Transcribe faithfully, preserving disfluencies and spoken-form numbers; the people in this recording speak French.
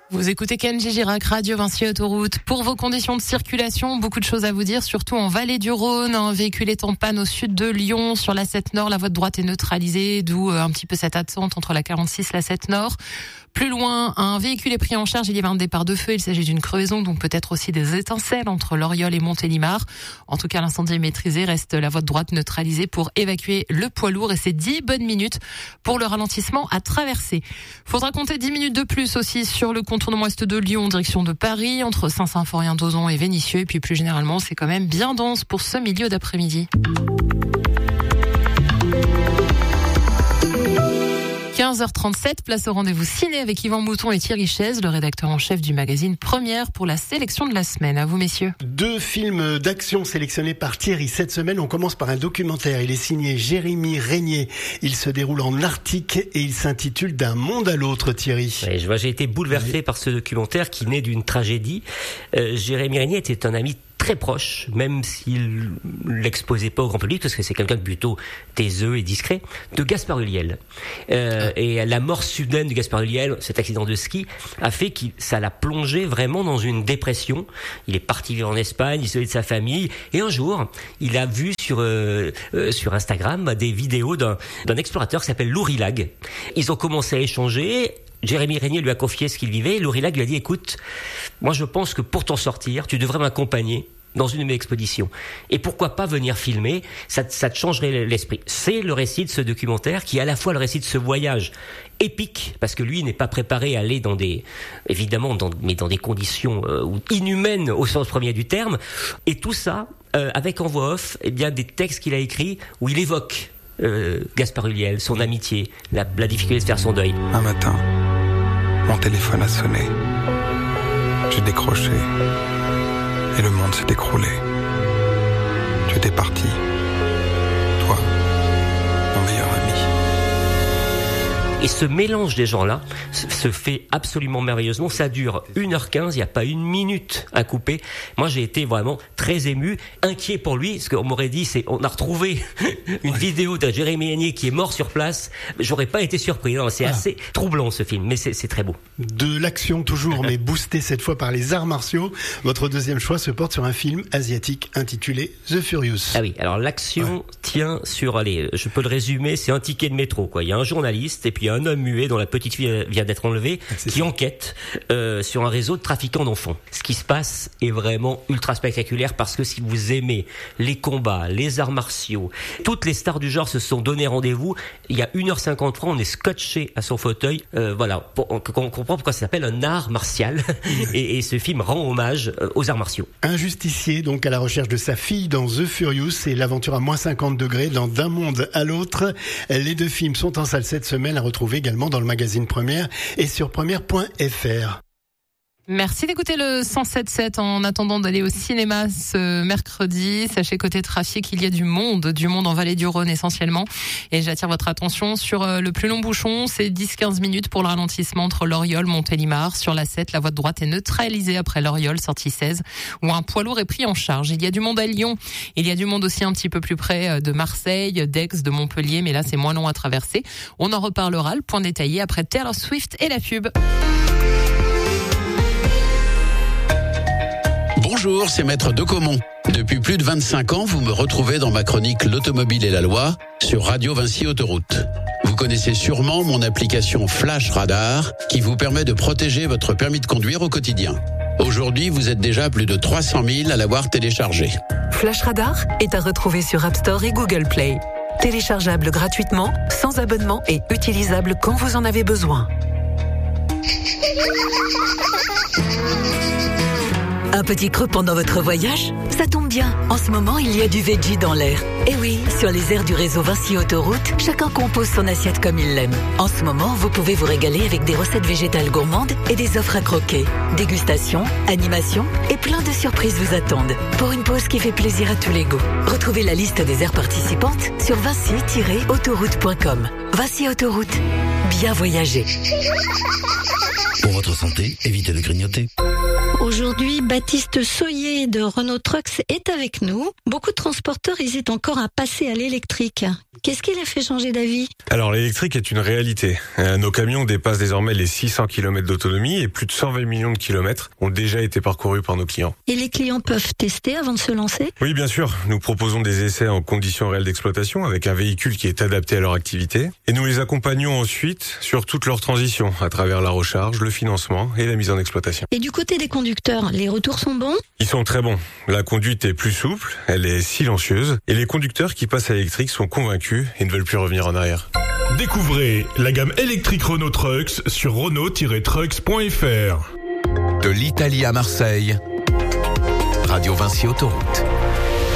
Vous écoutez Kenji Girac, Radio Vinci Autoroute. Pour vos conditions de circulation, beaucoup de choses à vous dire, surtout en vallée du Rhône. Un véhicule est en panne au sud de Lyon. Sur la sept Nord, la voie de droite est neutralisée, d'où un petit peu cette attente entre la quarante-six et la sept Nord. Plus loin, un véhicule est pris en charge. Il y avait un départ de feu. Il s'agit d'une crevaison, donc peut-être aussi des étincelles entre Loriol et Montélimar. En tout cas, l'incendie est maîtrisé. Reste la voie de droite neutralisée pour évacuer le poids lourd. Et c'est dix bonnes minutes pour le ralentissement à traverser. Faudra compter dix minutes de plus aussi sur le contournement ouest de Lyon, en direction de Paris, entre Saint-Symphorien, Dozon et Vénissieux. Et puis plus généralement, c'est quand même bien dense pour ce milieu d'après-midi. quinze heures trente-sept, place au rendez-vous ciné avec Yvan Mouton et Thierry Chaise, le rédacteur en chef du magazine Première, pour la sélection de la semaine. À vous, messieurs. Deux films d'action sélectionnés par Thierry. Cette semaine, on commence par un documentaire. Il est signé Jérémy Régnier. Il se déroule en Arctique et il s'intitule D'un monde à l'autre, Thierry. Ouais, je vois, j'ai été bouleversé oui. par ce documentaire qui naît d'une tragédie. Euh, Jérémy Régnier était un ami très proche, même s'il l'exposait pas au grand public, parce que c'est quelqu'un de plutôt taiseux et discret, de Gaspard Ulliel. Euh, et la mort soudaine de Gaspard Ulliel, cet accident de ski, a fait que ça l'a plongé vraiment dans une dépression. Il est parti vivre en Espagne, isolé de sa famille, et un jour, il a vu sur euh, euh, sur Instagram des vidéos d'un, d'un explorateur qui s'appelle Lourilag. Ils ont commencé à échanger. Jérémy Régnier lui a confié ce qu'il vivait. Lourilag lui a dit, écoute, moi je pense que pour t'en sortir, tu devrais m'accompagner dans une de mes expéditions. Et pourquoi pas venir filmer, ça, ça te changerait l'esprit. C'est le récit de ce documentaire qui est à la fois le récit de ce voyage épique, parce que lui n'est pas préparé à aller dans des, évidemment, dans, mais dans des conditions euh, inhumaines au sens premier du terme. Et tout ça, euh, avec en voix off, eh bien, des textes qu'il a écrits où il évoque euh, Gaspard Ulliel, son amitié, la, la difficulté de faire son deuil. Un matin, mon téléphone a sonné. J'ai décroché. Et le monde s'est écroulé. Tu étais parti. Toi, mon meilleur ami. Et ce mélange des gens-là se fait absolument merveilleusement. Ça dure une heure quinze, il n'y a pas une minute à couper. Moi, j'ai été vraiment très ému, inquiet pour lui, parce qu'on m'aurait dit, c'est, on a retrouvé une ouais. vidéo de Jérémy Régnier qui est mort sur place. J'aurais pas été surpris. Non, c'est ah. assez troublant, ce film, mais c'est, c'est très beau. De l'action toujours, mais boosté cette fois par les arts martiaux. Votre deuxième choix se porte sur un film asiatique intitulé The Furious. Ah oui, alors l'action ouais. tient sur, allez, je peux le résumer, c'est un ticket de métro, quoi. Il y a un journaliste et puis il y a un homme muet dont la petite fille vient d'être enlevée, c'est qui ça. enquête euh, sur un réseau de trafiquants d'enfants. Ce qui se passe est vraiment ultra spectaculaire, parce que si vous aimez les combats, les arts martiaux, toutes les stars du genre se sont donné rendez-vous. Il y a une heure cinquante francs, on est scotché à son fauteuil. Euh, voilà, pour, on, on comprend pourquoi ça s'appelle un art martial. et, et ce film rend hommage euh, aux arts martiaux. Un justicier, donc à la recherche de sa fille dans The Furious, et l'aventure à moins cinquante degrés dans D'un monde à l'autre. Les deux films sont en salle cette semaine, à retrouver également dans le magazine Première et sur première point f r. Merci d'écouter le cent sept sept en attendant d'aller au cinéma ce mercredi. Sachez, côté trafic, il y a du monde, du monde en vallée du Rhône essentiellement. Et j'attire votre attention sur le plus long bouchon, c'est dix à quinze minutes pour le ralentissement entre Loriol, Montélimar. Sur la sept, la voie de droite est neutralisée après Loriol, sortie seize, où un poids lourd est pris en charge. Il y a du monde à Lyon, il y a du monde aussi un petit peu plus près de Marseille, d'Aix, de Montpellier, mais là c'est moins long à traverser. On en reparlera, le point détaillé après Taylor Swift et la pub. Bonjour, c'est Maître Decomont. Depuis plus de vingt-cinq ans, vous me retrouvez dans ma chronique L'Automobile et la Loi sur Radio Vinci Autoroute. Vous connaissez sûrement mon application Flash Radar qui vous permet de protéger votre permis de conduire au quotidien. Aujourd'hui, vous êtes déjà plus de trois cent mille à l'avoir téléchargé. Flash Radar est à retrouver sur App Store et Google Play. Téléchargeable gratuitement, sans abonnement et utilisable quand vous en avez besoin. Un petit creux pendant votre voyage ? Ça tombe bien, en ce moment il y a du veggie dans l'air. Et oui, sur les aires du réseau Vinci Autoroute, chacun compose son assiette comme il l'aime. En ce moment, vous pouvez vous régaler avec des recettes végétales gourmandes et des offres à croquer. Dégustation, animation et plein de surprises vous attendent. Pour une pause qui fait plaisir à tous les goûts. Retrouvez la liste des aires participantes sur vinci tiret autoroute point com. Vinci Autoroute, bien voyager. Pour votre santé, évitez de grignoter. Aujourd'hui, Baptiste Soyer de Renault Trucks est avec nous. Beaucoup de transporteurs hésitent encore à passer à l'électrique. Qu'est-ce qui les fait changer d'avis ? Alors l'électrique est une réalité. Nos camions dépassent désormais les six cents kilomètres d'autonomie et plus de cent vingt millions de kilomètres ont déjà été parcourus par nos clients. Et les clients peuvent tester avant de se lancer ? Oui, bien sûr. Nous proposons des essais en conditions réelles d'exploitation avec un véhicule qui est adapté à leur activité. Et nous les accompagnons ensuite sur toute leur transition à travers la recharge, le financement et la mise en exploitation. Et du côté des conducteurs, les retours sont bons ? Ils sont très bons. La conduite est plus souple, elle est silencieuse et les conducteurs qui passent à l'électrique sont convaincus et ne veulent plus revenir en arrière. Découvrez la gamme électrique Renault Trucks sur renault tiret trucks point f r. De l'Italie à Marseille, Radio Vinci Autoroute.